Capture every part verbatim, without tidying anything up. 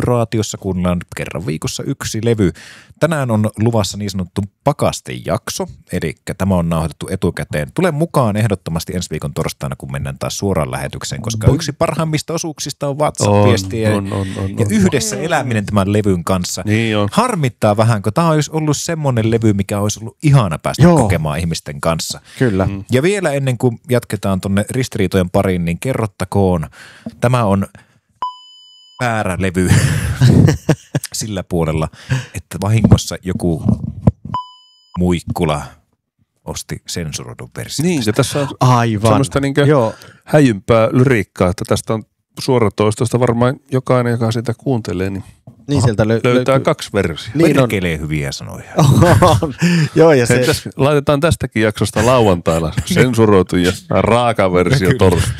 rotaatiossa kuunnellaan kerran viikossa yksi levy. Tänään on luvassa niin sanottu pakastejakso, eli tämä on nauhoitettu etukäteen. Tule mukaan ehdottomasti ensi viikon torstaina, kun mennään taas suoraan lähetykseen, koska yksi parhaimmista osuuksista on WhatsApp-viestiä on, on, on, on, ja on, yhdessä on. eläminen tämän levyn kanssa. Niin on. Harmittaa vähän, kun tämä olisi ollut semmoinen levy, mikä olisi ollut ihana päästä Joo. kokemaan ihmisten kanssa. Kyllä. Mm. Ja vielä ennen kuin jatketaan tuonne ristiriitojen pariin, niin kerrottakoon, tämä on väärä levy sillä puolella, että vahingossa joku muikkula osti sensuroidun version. Niin, ja tässä on Aivan. semmoista niinkö häjympää lyriikkaa, että tästä on suoratoistosta varmaan jokainen, joka sitä kuuntelee, niin, niin sieltä lö- löytää löytyy kaksi versiota. Niin Perkelee hyviä sanoja. Joo, ja se... Täs, laitetaan tästäkin jaksosta lauantaina sensuroitu ja raaka versio torstaina.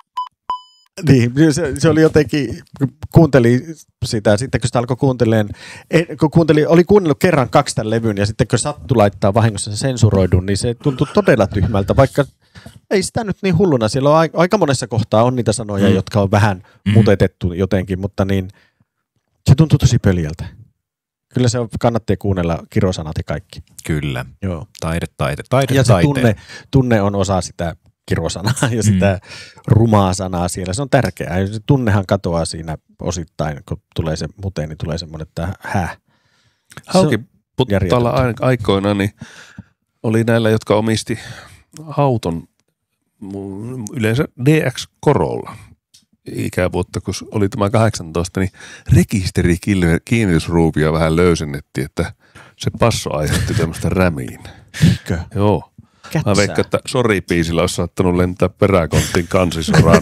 Niin, se, se oli jotenkin, kuunteli sitä, sitten kun sitä alkoi kuuntelemaan, kun kuunteli, oli kuunnellut kerran kaksi tämän levyn ja sitten kun sattui laittaa vahingossa sen sensuroidun, niin se tuntui todella tyhmältä, vaikka ei sitä nyt niin hulluna. Siellä on aika monessa kohtaa on niitä sanoja, mm. jotka on vähän mm. mutetettu jotenkin, mutta niin se tuntui tosi pöljältä. Kyllä se kannattaa kuunnella kirosanat ja kaikki. Kyllä. Joo. Taide, taide, taide, ja se taide. tunne, tunne on osa sitä kirosanaa ja sitä mm. rumaa sanaa siellä. Se on tärkeää. Se tunnehan katoaa siinä osittain, kun tulee se mute, niin tulee semmoinen, että häh. Hauki Puttaalla aikoina niin oli näillä, jotka omisti auton yleensä D X Corolla ikävuotta, kun oli tämä kahdeksantoista, niin rekisterikiinnitysruuvia vähän löysennettiin, että se passo aiheutti tämmöistä rämiin. Eikö? Joo. Kätsää. Mä veikkaan, että sori-biisillä olisi saattanut lentää peräkonttiin kansisoran.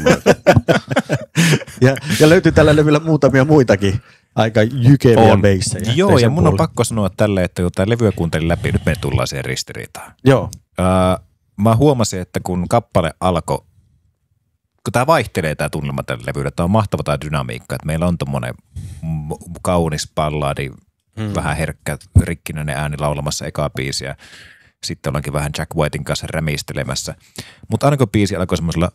ja, ja löytyy tällä levyllä muutamia muitakin aika jykeviä beissejä. Joo, ja mun puolella on pakko sanoa tälle, että kun tämä levyä kuuntelin läpi, nyt me tullaan siihen ristiriitaan. Joo. Uh, mä huomasin, että kun kappale alkoi, kun tämä vaihtelee tämä tunnelma tällä levyllä, tämä on mahtava tämä dynamiikka, että meillä on tommonen kaunis balladi, hmm. vähän herkkä, rikkinäinen ääni laulamassa ekaa biisiä. Sitten ollaankin vähän Jack Whitein kanssa rämistelemässä. Mutta aina kun biisi alkoi semmoisella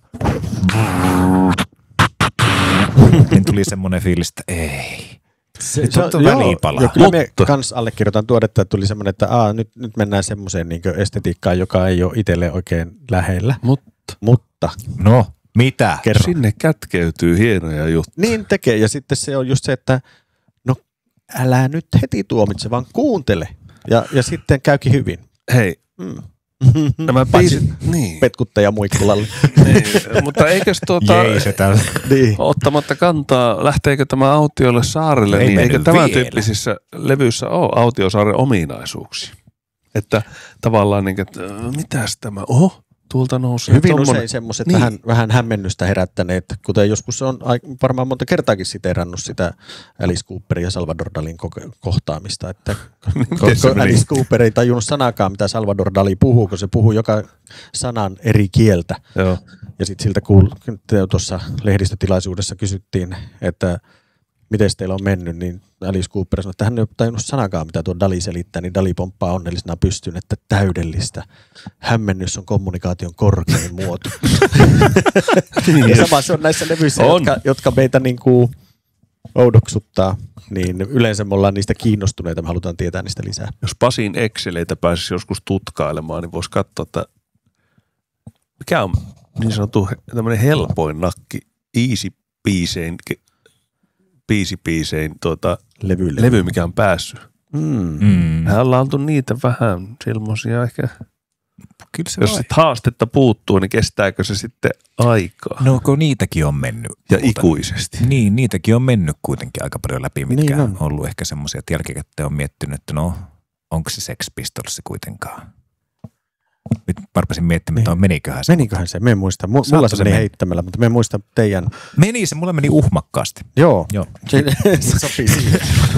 niin tuli semmoinen fiilis, että ei. Se, nyt se, on välipala. Joo, kyllä me kans allekirjoitan tuodetta, että tuli semmoinen, että aa, nyt, nyt mennään semmoiseen niin estetiikkaan, joka ei ole itselle oikein lähellä. Mutta. Mutta. No, mitä? Kerro. Sinne kätkeytyy hienoja juttuja. Niin tekee, ja sitten se on just se, että no älä nyt heti tuomitse, vaan kuuntele. Ja, ja sitten käykin hyvin. Hei, mm. nämä biisit, niin. Petkuttaja muikkulalle. niin, mutta eikös tuota, niin. ottamatta kantaa, lähteekö tämä autiolle saarelle, ei niin eikö tämän vielä. tyyppisissä levyissä ole autiosaaren ominaisuuksia? Että tavallaan, niin, että mitäs tämä, oho, tuolta nousee. Hyvin tommonen. usein semmoiset niin. vähän, vähän hämmennystä herättäneet, kuten joskus on varmaan monta kertaakin siteerannut sitä Alice Cooperin ja Salvador Dalin kohtaamista, että Alice Cooper ei tajunnut sanakaan, mitä Salvador Dali puhuu, kun se puhuu joka sanan eri kieltä. Joo. Ja sitten siltä kuul, tuossa lehdistötilaisuudessa kysyttiin, että miten teillä on mennyt, niin Alice Cooper sanoi, että hän ei ole tajunnut sanakaan, mitä tuo Dali selittää, niin Dali pomppaa onnellisena pystyyn, että täydellistä. Hämmennys on kommunikaation korkein muoto. Ja sama se on näissä levyissä, on. Jotka, jotka meitä niin kuin oudoksuttaa, niin yleensä me ollaan niistä kiinnostuneita, me halutaan tietää niistä lisää. Jos Pasin Exceleitä pääsisi joskus tutkailemaan, niin voisi katsoa, että mikä on niin sanottu tämmöinen helpoin nakki, easy biisein, biisi-biisein tuota, levy, levy, mikä on päässyt. Mm. Mm. Hän ollaan oltu niitä vähän silmoisia ehkä. Kyllä se jos sitten haastetta puuttuu, niin kestääkö se sitten aikaa? No kun niitäkin on mennyt. Ja muuta. Ikuisesti. Niin, niitäkin on mennyt kuitenkin aika paljon läpi, mitkä niin on ollut ehkä semmoisia, että jälkikäteen on miettinyt, että no, onko se Sex Pistols kuitenkaan? Nyt mä rupesin miettimään, että meniköhän se. Meniköhän se, me en muista. M- mulla se meni meni heittämällä, mutta me en muista teidän. Meni se, mulla meni uhmakkaasti. Joo, Joo. Se, se sopii siihen.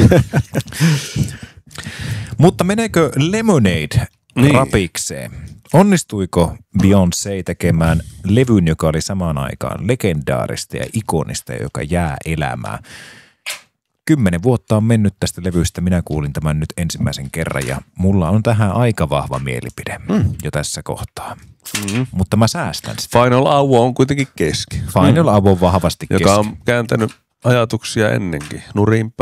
Mutta meneekö Lemonade niin rapikseen? Onnistuiko Beyoncé tekemään levyn, joka oli samaan aikaan legendaarista ja ikonista, joka jää elämään? Kymmenen vuotta on mennyt tästä levystä. Minä kuulin tämän nyt ensimmäisen kerran ja mulla on tähän aika vahva mielipide mm. jo tässä kohtaa. Mm. Mutta mä säästän sitä. Final Hour on kuitenkin keski. Final Hour on vahvasti keski. Joka on kääntänyt ajatuksia ennenkin. Nurinpäin